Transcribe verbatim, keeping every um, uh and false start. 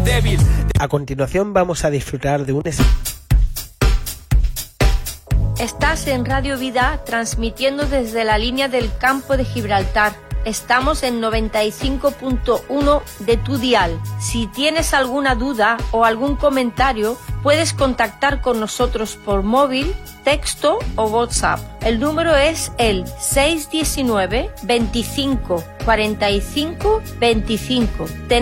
débil. A continuación vamos a disfrutar de un... Estás en Radio Vida transmitiendo desde la línea del campo de Gibraltar. Estamos en noventa y cinco punto uno de tu dial. Si tienes alguna duda o algún comentario, puedes contactar con nosotros por móvil, texto o WhatsApp. El número es el seis uno nueve, veinticinco, cuarenta y cinco, veinticinco.